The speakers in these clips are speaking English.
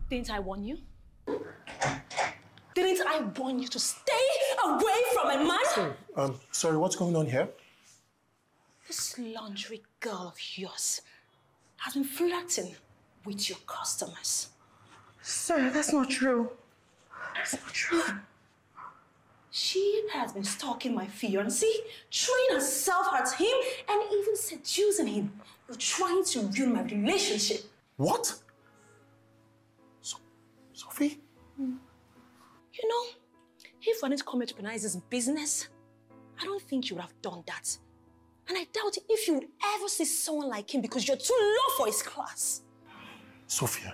Didn't I warn you? Didn't I warn you to stay away from a man? Sorry, what's going on here? This laundry girl of yours has been flirting with your customers. Sir, that's not true. That's not true. She has been stalking my fiancé, throwing herself at him, and even seducing him. You're trying to ruin my relationship. What? Sophie? You know, if Juanito come here to organize this business, I don't think you would have done that. And I doubt if you would ever see someone like him because you're too low for his class. Sophia,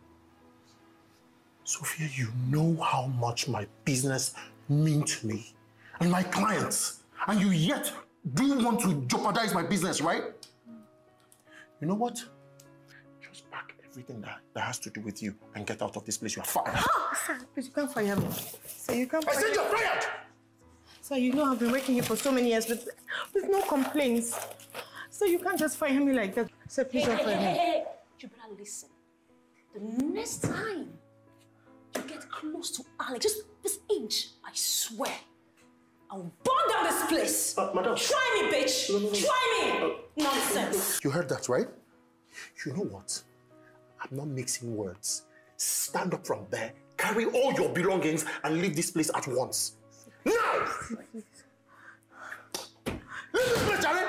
you know how much my business means to me and my clients. And you yet do want to jeopardize my business, right? You know what? Just pack everything that has to do with you and get out of this place. You are fired. Sir, please, you can't fire me. Sir, you can't fire me. I said you're fired! Sir, you know I've been working here for so many years with no complaints. So you can't just fire me like that. Sir, please don't fire me. Hey, you better listen. The next time you get close to Alex, just this inch, I swear, I'll burn down this place. Madam. Try me, bitch. No. Try me. Nonsense. You heard that, right? You know what? I'm not mixing words. Stand up from there, carry all your belongings, and leave this place at once. Now! Leave this place, Charlie!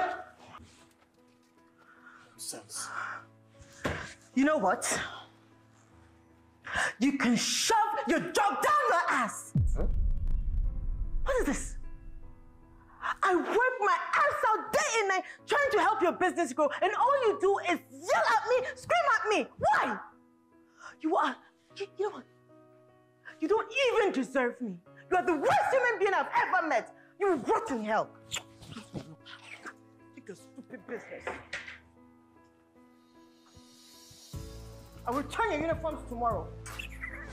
Nonsense. You know what? You can shove your dog down your ass. Huh? What is this? I work my ass out day and night trying to help your business grow, and all you do is yell at me, scream at me. Why? You know what? You don't even deserve me. You are the worst human being I've ever met. You rot in hell. Take your stupid business. I'll return your uniforms tomorrow.